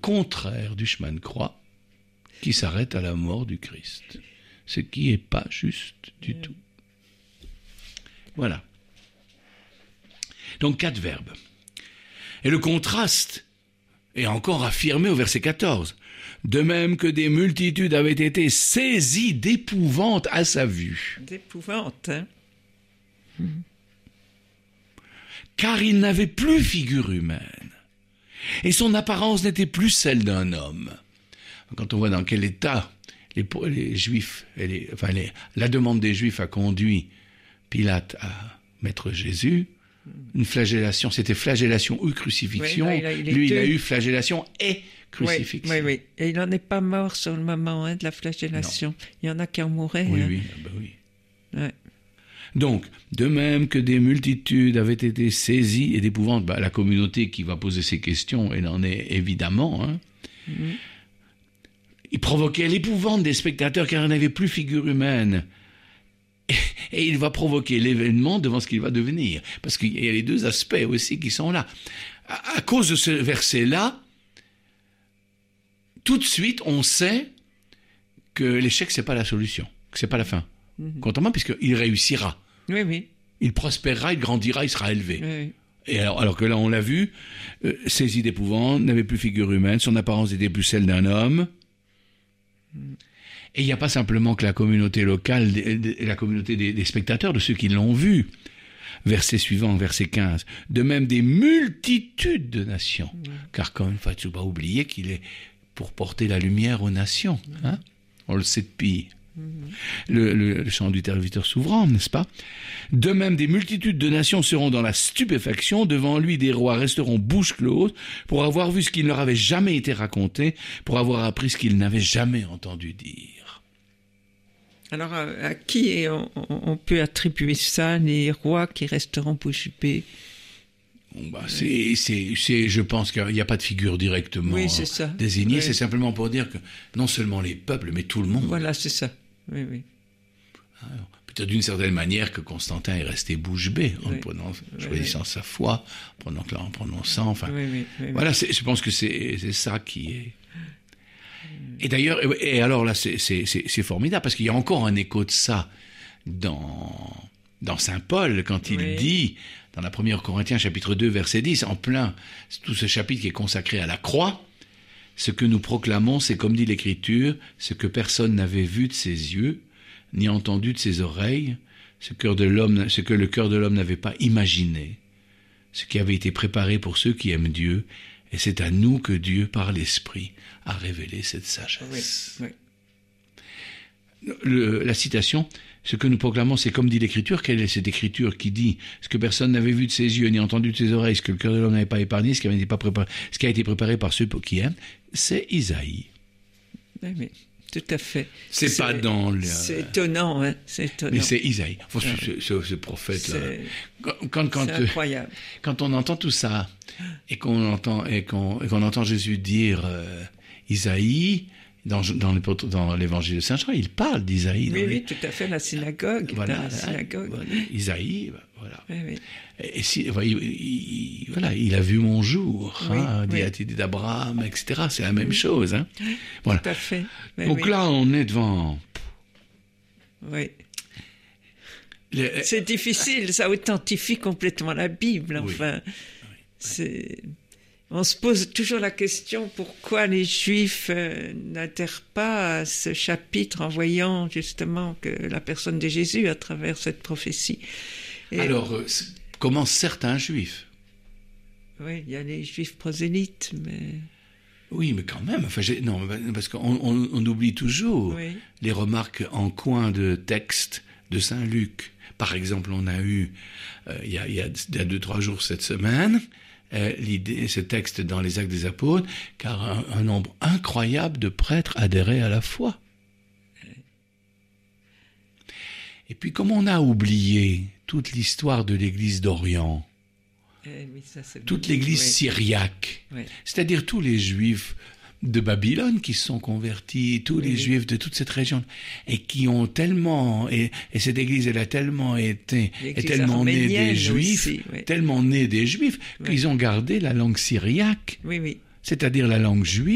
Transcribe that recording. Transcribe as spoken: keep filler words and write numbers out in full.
contraire du chemin de croix qui s'arrête à la mort du Christ. Ce qui n'est pas juste du tout. Voilà. Donc quatre verbes. Et le contraste est encore affirmé au verset quatorze. De même que des multitudes avaient été saisies d'épouvante à sa vue. D'épouvante, hein? Mmh. Car il n'avait plus figure humaine. Et son apparence n'était plus celle d'un homme. Quand on voit dans quel état les, les Juifs, et les, enfin les, la demande des Juifs a conduit Pilate à mettre Jésus, une flagellation, c'était flagellation ou crucifixion. Oui, là, il a, il Lui, il a eu flagellation et crucifixion. Oui, oui, oui. Et il n'en est pas mort sur le moment hein, de la flagellation. Non. Il y en a qui en mouraient. Oui, hein. oui, ben oui. Ouais. Donc, de même que des multitudes avaient été saisies et d'épouvante, ben, la communauté qui va poser ces questions, elle en est évidemment. Hein. Mm-hmm. Il provoquait l'épouvante des spectateurs car il n'avait plus figure humaine. Et il va provoquer l'événement devant ce qu'il va devenir. Parce qu'il y a les deux aspects aussi qui sont là. À, à cause de ce verset-là, tout de suite, on sait que l'échec, c'est pas la solution, que c'est pas la fin. Mm-hmm. Contrairement, puisqu'il réussira. Oui, oui. Il prospérera, il grandira, il sera élevé. Oui, oui. Et alors, alors que là, on l'a vu, euh, saisi d'épouvante, n'avait plus figure humaine, son apparence n'était plus celle d'un homme. Mm. Et il n'y a pas simplement que la communauté locale, la communauté des, des spectateurs, de ceux qui l'ont vu. Verset suivant, verset quinze. De même des multitudes de nations. Mmh. Car quand même, il ne faut pas oublier qu'il est pour porter la lumière aux nations. Mmh. Hein? On le sait depuis mmh. le, le, le chant du serviteur souverain, n'est-ce pas? De même des multitudes de nations seront dans la stupéfaction. Devant lui, des rois resteront bouche close pour avoir vu ce qui ne leur avait jamais été raconté, pour avoir appris ce qu'ils n'avaient jamais entendu dire. Alors, à qui on, on peut attribuer ça, les rois qui resteront bouche bée? Bon, bah, c'est, c'est, c'est, je pense qu'il n'y a pas de figure directement oui, c'est ça. désignée. Oui. C'est simplement pour dire que non seulement les peuples, mais tout le monde. Voilà, c'est ça. Oui, oui. Alors, peut-être d'une certaine manière que Constantin est resté bouche bée en oui. prenant, choisissant oui. sa foi, en prononçant, en prononçant. Enfin, oui, oui, oui, voilà. C'est, je pense que c'est, c'est ça qui est. Et d'ailleurs, et alors là, c'est, c'est, c'est, c'est formidable, parce qu'il y a encore un écho de ça dans, dans Saint Paul, quand il oui. dit, dans la première Corinthiens, chapitre deux, verset dix, en plein, tout ce chapitre qui est consacré à la croix, ce que nous proclamons, c'est comme dit l'Écriture, ce que personne n'avait vu de ses yeux, ni entendu de ses oreilles, ce, cœur de l'homme, ce que le cœur de l'homme n'avait pas imaginé, ce qui avait été préparé pour ceux qui aiment Dieu. Et c'est à nous que Dieu, par l'Esprit, a révélé cette sagesse. Oui, oui. Le, la citation, ce que nous proclamons, c'est comme dit l'Écriture. Quelle est cette Écriture qui dit ce que personne n'avait vu de ses yeux, ni entendu de ses oreilles, ce que le cœur de l'homme n'avait pas épargné, ce qui, avait pas préparé, ce qui a été préparé par ceux qui aiment? C'est Isaïe. Oui, oui. Tout à fait. C'est, c'est pas dans le. C'est étonnant, hein. C'est étonnant. Mais c'est Isaïe. Enfin, ah, ce, ce, ce prophète-là. Quand, quand, quand, c'est incroyable. Quand on entend tout ça et qu'on entend et qu'on, et qu'on entend Jésus dire euh, Isaïe dans, dans, les, dans l'Évangile de Saint Jean, il parle d'Isaïe. Oui, oui, les... tout à fait. La synagogue. Voilà, la synagogue. Voilà, Isaïe. Voilà. Oui, oui. Et si, il, il, voilà, il a vu mon jour, oui, hein, oui. dit d'Abraham, et cetera. C'est la même oui. chose. Hein. Voilà. Tout à fait. Mais Donc oui. là, on est devant. Oui. Le... C'est difficile, ça authentifie complètement la Bible. Enfin, oui. c'est. On se pose toujours la question pourquoi les Juifs euh, n'adhèrent pas à ce chapitre en voyant justement que la personne de Jésus à travers cette prophétie. Et alors, euh, comment certains Juifs? Oui, il y a les Juifs prosélytes, mais... Oui, mais quand même, enfin, j'ai, non, parce qu'on on, on oublie toujours oui. les remarques en coin de texte de Saint Luc. Par exemple, on a eu, euh, il y a, il y a, il y a deux, trois jours cette semaine, euh, l'idée, ce texte dans les Actes des Apôtres, car un, un nombre incroyable de prêtres adhéraient à la foi. Et puis, comme on a oublié toute l'histoire de l'Église d'Orient, eh oui, ça, c'est toute bien. l'Église oui. syriaque, oui. c'est-à-dire tous les Juifs de Babylone qui se sont convertis, tous oui. les Juifs de toute cette région, et qui ont tellement, et, et cette Église, elle a tellement été, est tellement née des Juifs, aussi, oui. tellement née des Juifs, oui. qu'ils ont gardé la langue syriaque, oui, oui. c'est-à-dire la langue juive.